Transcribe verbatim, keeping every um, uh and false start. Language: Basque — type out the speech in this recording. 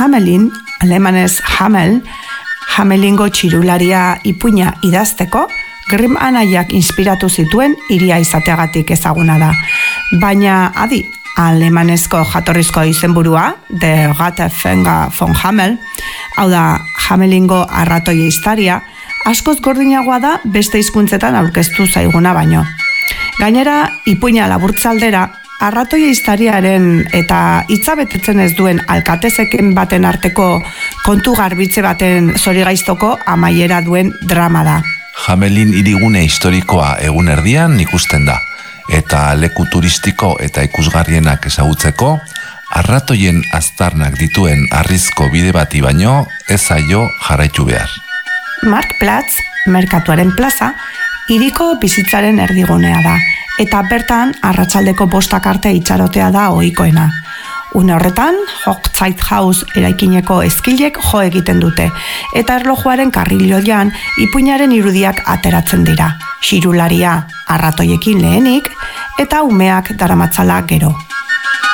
Hamelin, alemanez Hamel, Hamelingo txirularia ipuina idazteko, Grimm anaiak inspiratu zituen hiria izateagatik ezaguna da. Baina, adi, alemanezko jatorrizko izenburua, de Rattenfänger von Hamel, hau da, Hamelingo arratoi historia, askoz gordinagoa da beste hizkuntzetan aurkeztu zaiguna baino. Gainera, ipuina laburtzaldera, arratoi historiaren eta hitza betetzen ez duen alkatezeken baten arteko kontu garbitze baten zorigaiztoko amaiera duen drama da. Hamelin hirigune historikoa egun erdian ikusten da, eta leku turistiko eta ikusgarrienak ezagutzeko, arratoien aztarnak dituen harrizko bide bati baino ez zaio jarraitu behar. Marktplatz, merkatuaren plaza, hiriko bizitzaren erdigunea da, eta bertan arratsaldeko bostak arte itxarotea da ohikoena. Une horretan, Hochzeithaus eraikineko ezkilek jo egiten dute, eta erlojuaren karriloian ipuinaren irudiak ateratzen dira, xirularia arratoiekin lehenik, eta umeak daramatzala gero.